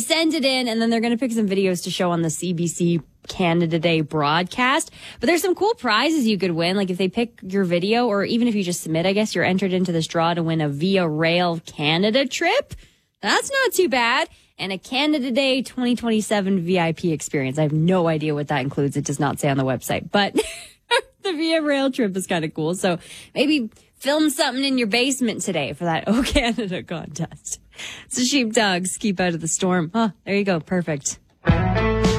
send it in, and then they're going to pick some videos to show on the CBC Canada Day broadcast. But there's some cool prizes you could win. Like if they pick your video, or even if you just submit, I guess you're entered into this draw to win a Via Rail Canada trip. That's not too bad. And a Canada Day 2027 VIP experience. I have no idea what that includes. It does not say on the website, but the Via Rail trip is kind of cool. So maybe film something in your basement today for that O Canada contest. So sheepdogs keep out of the storm. Oh, there you go. Perfect.